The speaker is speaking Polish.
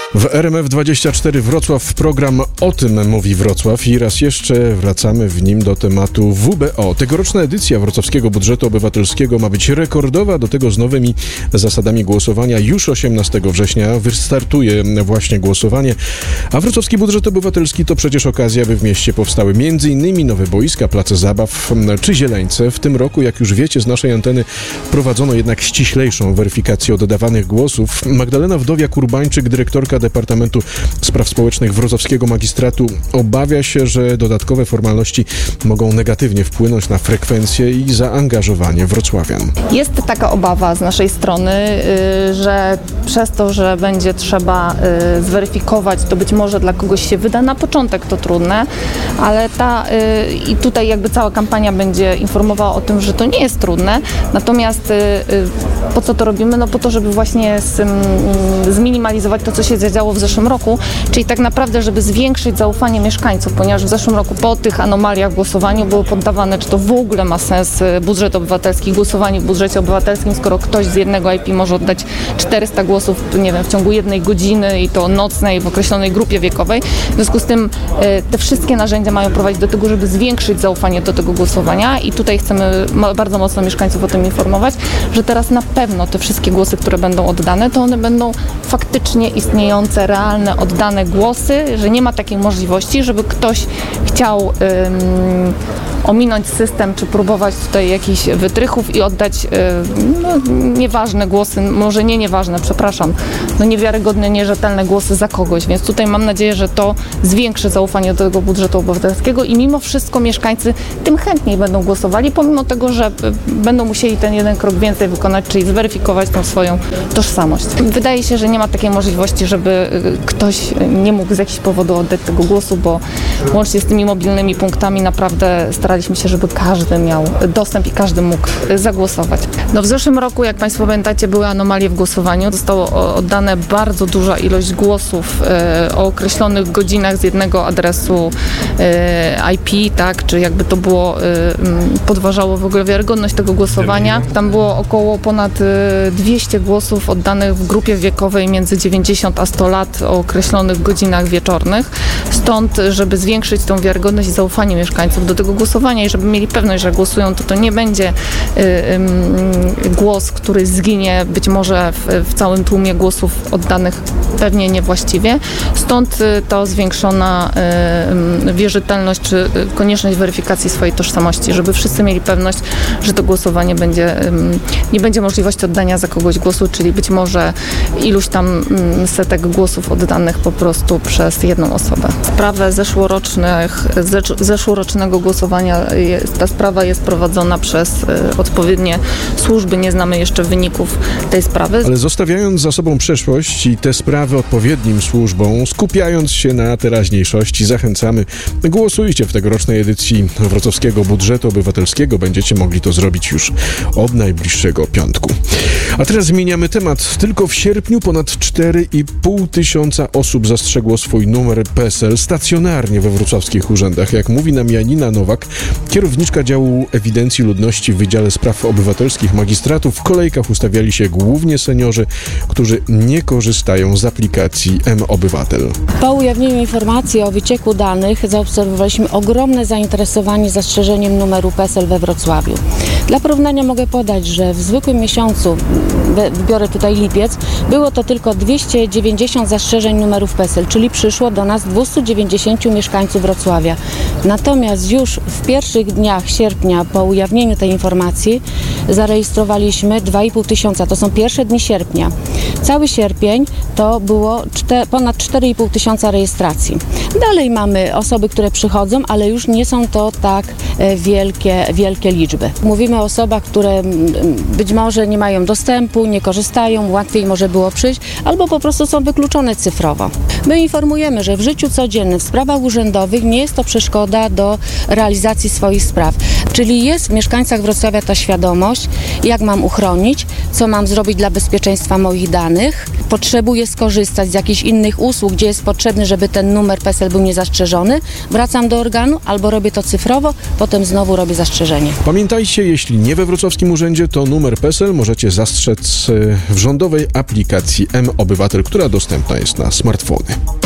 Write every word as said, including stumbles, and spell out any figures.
W R M F dwadzieścia cztery Wrocław program O tym mówi Wrocław i raz jeszcze wracamy w nim do tematu W B O. Tegoroczna edycja Wrocławskiego Budżetu Obywatelskiego ma być rekordowa, do tego z nowymi zasadami głosowania. Już osiemnastego września wystartuje właśnie głosowanie, a Wrocławski Budżet Obywatelski to przecież okazja, by w mieście powstały m.in. nowe boiska, place zabaw czy zieleńce. W tym roku, jak już wiecie z naszej anteny, prowadzono jednak ściślejszą weryfikację oddawanych głosów. Magdalena Wdowiak-Urbańczyk, dyrektorka Departamentu Spraw Społecznych Wrocławskiego Magistratu, obawia się, że dodatkowe formalności mogą negatywnie wpłynąć na frekwencję i zaangażowanie wrocławian. Jest taka obawa z naszej strony, że przez to, że będzie trzeba zweryfikować, to być może dla kogoś się wyda na początek to trudne, ale ta i tutaj jakby cała kampania będzie informowała o tym, że to nie jest trudne. Natomiast po co to robimy? No po to, żeby właśnie zminimalizować to, co się działo w zeszłym roku, czyli tak naprawdę, żeby zwiększyć zaufanie mieszkańców, ponieważ w zeszłym roku po tych anomaliach w głosowaniu było poddawane, czy to w ogóle ma sens budżet obywatelski, głosowanie w budżecie obywatelskim, skoro ktoś z jednego I P może oddać czterysta głosów, nie wiem, w ciągu jednej godziny i to nocnej w określonej grupie wiekowej. W związku z tym te wszystkie narzędzia mają prowadzić do tego, żeby zwiększyć zaufanie do tego głosowania i tutaj chcemy bardzo mocno mieszkańców o tym informować, że teraz na pewno te wszystkie głosy, które będą oddane, to one będą faktycznie istniejące, realne, oddane głosy, że nie ma takiej możliwości, żeby ktoś chciał um, ominąć system, czy próbować tutaj jakichś wytrychów i oddać no, nieważne głosy, może nie nieważne, przepraszam, no niewiarygodne, nierzetelne głosy za kogoś, więc tutaj mam nadzieję, że to zwiększy zaufanie do tego budżetu obywatelskiego i mimo wszystko mieszkańcy tym chętniej będą głosowali, pomimo tego, że będą musieli ten jeden krok więcej wykonać, czyli zweryfikować tą swoją tożsamość. Wydaje się, że nie ma takiej możliwości, żeby ktoś nie mógł z jakiegoś powodu oddać tego głosu, bo łącznie z tymi mobilnymi punktami naprawdę staraliśmy się, żeby każdy miał dostęp i każdy mógł zagłosować. No w zeszłym roku, jak Państwo pamiętacie, były anomalie w głosowaniu. Zostało oddane bardzo duża ilość głosów e, o określonych godzinach z jednego adresu e, I P, tak, czy jakby to było, e, podważało w ogóle wiarygodność tego głosowania. Tam było około ponad dwieście głosów oddanych w grupie wiekowej między dziewięćdziesiąt a sto lat o określonych godzinach wieczornych. Stąd, żeby zwiększyć tą wiarygodność i zaufanie mieszkańców do tego głosowania i żeby mieli pewność, że głosują, to to nie będzie y, y, głos, który zginie być może w, w całym tłumie głosów oddanych pewnie niewłaściwie. Stąd y, to zwiększona y, wierzytelność czy y, konieczność weryfikacji swojej tożsamości, żeby wszyscy mieli pewność, że to głosowanie będzie, y, nie będzie możliwości oddania za kogoś głosu, czyli być może iluś tam y, setek głosów oddanych po prostu przez jedną osobę. Sprawę zeszłorocznych, zeszłorocznego głosowania, ta sprawa jest prowadzona przez odpowiednie służby. Nie znamy jeszcze wyników tej sprawy. Ale zostawiając za sobą przeszłość i te sprawy odpowiednim służbom, skupiając się na teraźniejszości, zachęcamy, głosujcie w tegorocznej edycji Wrocławskiego Budżetu Obywatelskiego. Będziecie mogli to zrobić już od najbliższego piątku. A teraz zmieniamy temat. Tylko w sierpniu ponad cztery i pół tysiąca osób zastrzegło swój numer P E S L stacjonarnie we wrocławskich urzędach. Jak mówi nam Janina Nowak, kierowniczka działu ewidencji ludności w Wydziale Spraw Obywatelskich Magistratu, w kolejkach ustawiali się głównie seniorzy, którzy nie korzystają z aplikacji M-Obywatel. Po ujawnieniu informacji o wycieku danych zaobserwowaliśmy ogromne zainteresowanie zastrzeżeniem numeru P E S L we Wrocławiu. Dla porównania mogę podać, że w zwykłym miesiącu, wybiorę tutaj lipiec, było to tylko dwieście dziewięćdziesiąt zastrzeżeń numerów P E S L, czyli przyszło do nas dwieście dziewięćdziesiąt mieszkańców Wrocławia. Natomiast już w pierwszych dniach sierpnia po ujawnieniu tej informacji zarejestrowaliśmy dwa i pół tysiąca. To są pierwsze dni sierpnia. Cały sierpień to było czte, ponad cztery i pół tysiąca rejestracji. Dalej mamy osoby, które przychodzą, ale już nie są to tak wielkie, wielkie liczby. Mówimy o osobach, które być może nie mają dostępu, nie korzystają, łatwiej może było przyjść, albo po prostu są wykluczone cyfrowo. My informujemy, że w życiu codziennym, w sprawach urzędowych nie jest to przeszkoda do realizacji swoich spraw. Czyli jest w mieszkańcach Wrocławia ta świadomość, jak mam uchronić, co mam zrobić dla bezpieczeństwa moich danych. danych, potrzebuję skorzystać z jakichś innych usług, gdzie jest potrzebny, żeby ten numer PESEL był niezastrzeżony, wracam do organu albo robię to cyfrowo, potem znowu robię zastrzeżenie. Pamiętajcie, jeśli nie we wrocławskim urzędzie, to numer PESEL możecie zastrzec w rządowej aplikacji M-Obywatel, która dostępna jest na smartfony.